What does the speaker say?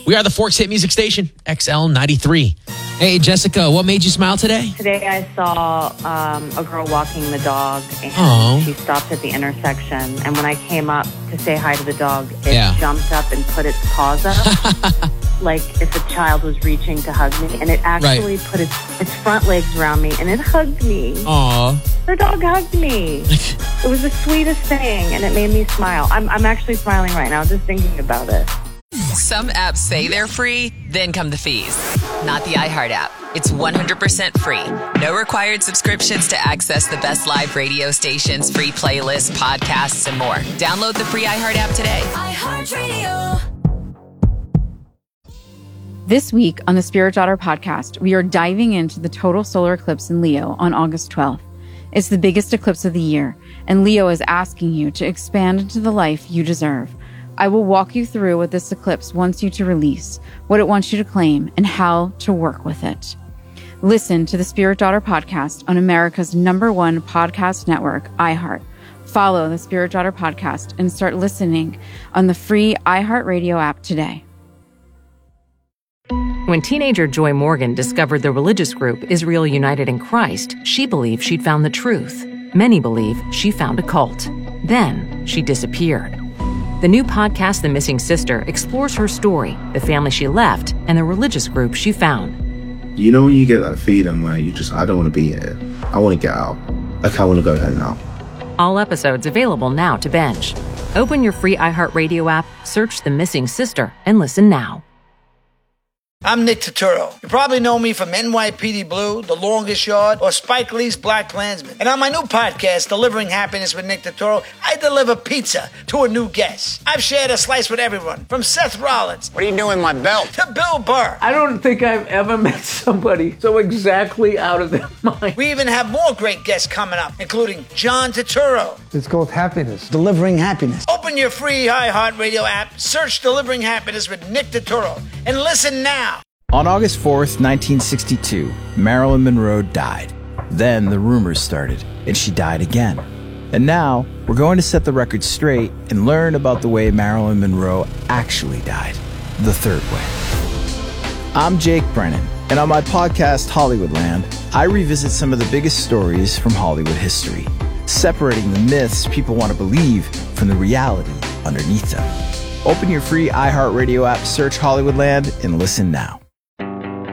We are the Forks Hit Music Station, XL93. Hey, Jessica, what made you smile today? Today I saw a girl walking the dog, and she stopped at the intersection. And when I came up to say hi to the dog, it jumped up and put its paws up, like if a child was reaching to hug me. And it actually put its front legs around me, and it hugged me. Aww. The dog hugged me. It was the sweetest thing, and it made me smile. I'm actually smiling right now just thinking about it. Some apps say they're free, then come the fees. Not the iHeart app. It's 100% free. No required subscriptions to access the best live radio stations, free playlists, podcasts, and more. Download the free iHeart app today. iHeartRadio. This week on the Spirit Daughter podcast, we are diving into the total solar eclipse in Leo on August 12th. It's the biggest eclipse of the year, and Leo is asking you to expand into the life you deserve. I will walk you through what this eclipse wants you to release, what it wants you to claim, and how to work with it. Listen to the Spirit Daughter podcast on America's #1 podcast network, iHeart. Follow the Spirit Daughter podcast and start listening on the free iHeartRadio app today. When teenager Joy Morgan discovered the religious group Israel United in Christ, she believed she'd found the truth. Many believe she found a cult. Then she disappeared. The new podcast, The Missing Sister, explores her story, the family she left, and the religious group she found. You know when you get that feeling where I don't want to be here. I want to get out. Like, I want to go home now. All episodes available now to binge. Open your free iHeartRadio app, search The Missing Sister, and listen now. I'm Nick Turturro. You probably know me from NYPD Blue, The Longest Yard, or Spike Lee's Black Klansman. And on my new podcast, Delivering Happiness with Nick Turturro, I deliver pizza to a new guest. I've shared a slice with everyone, from Seth Rollins. What are you doing with my belt? To Bill Burr. I don't think I've ever met somebody so exactly out of their mind. We even have more great guests coming up, including John Turturro. It's called Happiness. Delivering Happiness. Open your free iHeartRadio app, search Delivering Happiness with Nick Turturro, and listen now. On August 4th, 1962, Marilyn Monroe died. Then the rumors started, and she died again. And now, we're going to set the record straight and learn about the way Marilyn Monroe actually died, the third way. I'm Jake Brennan, and on my podcast, Hollywoodland, I revisit some of the biggest stories from Hollywood history, separating the myths people want to believe from the reality underneath them. Open your free iHeartRadio app, search Hollywoodland, and listen now.